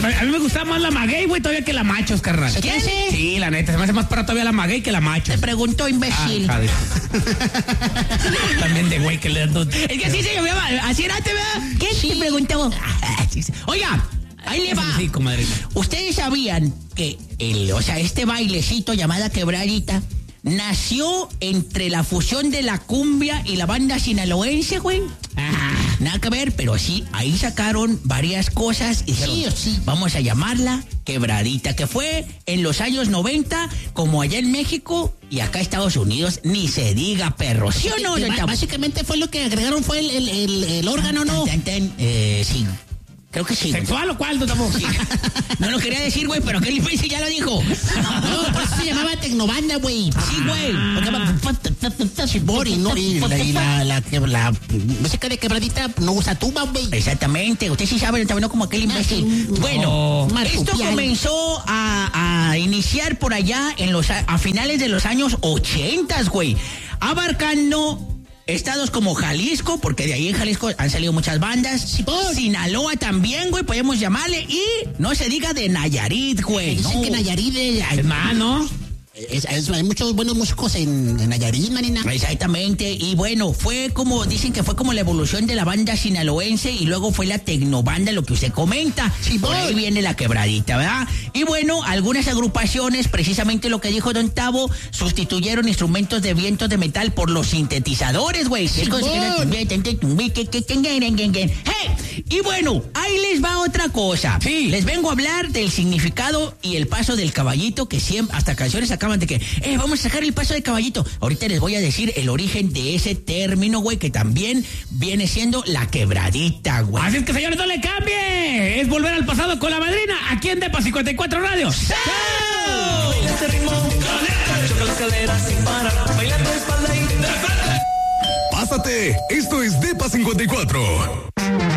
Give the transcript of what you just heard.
A mí me gustaba más la maguey, güey, todavía que la machos, carnal. ¿Qué hace? Sí, la neta, se me hace más para todavía la maguey que la machos. Te preguntó, imbécil. También de güey que le dan... Es que así se llamaba, así era, ¿verdad? ¿Qué te preguntó? Oiga, ahí le va. Sí, comadre. ¿Ustedes sabían que este bailecito llamada quebradita nació entre la fusión de la cumbia y la banda sinaloense, güey? Nada que ver, pero sí, ahí sacaron varias cosas y dijeron, sí, vamos a llamarla quebradita, que fue en los años 90, como allá en México y acá Estados Unidos, ni se diga, perro, ¿sí o no? Básicamente fue lo que agregaron, fue el órgano, ¿no? Sí. Creo que sí. ¿Sexual o cuál? Tampoco. Sí. No lo quería decir, güey, pero que el imbécil ya lo dijo. No, pues se llamaba Tecnobanda, güey. Sí, güey. Y la música de quebradita no usa tuba, güey. Exactamente. Usted sí sabe, también no como aquel imbécil. Bueno, esto comenzó a iniciar por allá a finales de los años 80, güey. Abarcando estados como Jalisco, porque de ahí en Jalisco han salido muchas bandas. Sinaloa también, güey, podemos llamarle. Y no se diga de Nayarit, güey. Dicen que Nayarit hermano. Hay muchos buenos músicos en Nayarit, manina. Exactamente, y bueno, dicen que fue como la evolución de la banda sinaloense y luego fue la tecnobanda, lo que usted comenta. Sí, por ahí viene la quebradita, ¿verdad? Y bueno, algunas agrupaciones, precisamente lo que dijo Don Tavo, sustituyeron instrumentos de vientos de metal por los sintetizadores, güey. Sí, y bueno, ahí les va otra cosa. Sí. Les vengo a hablar del significado y el paso del caballito, que siempre, hasta canciones acaban de que, vamos a sacar el paso del caballito. Ahorita les voy a decir el origen de ese término, güey, que también viene siendo la quebradita, güey. Así es que, señores, no le cambie. Es volver al pasado con la madrina, aquí en Depa 54 Radio. ¡Chao! Baila este ritmo, choca la cadera sin parar, baila tu espalda y... Pásate, esto es Depa 54.